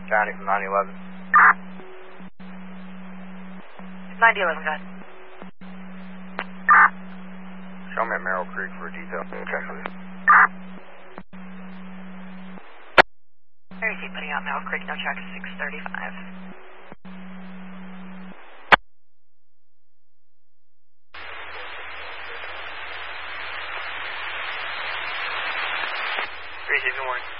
Johnny from 911. 911, go ahead. Show me at Merrill Creek for a detail. Check with you. I received putting out Merrill Creek, no track 635. Appreciate it, good morning.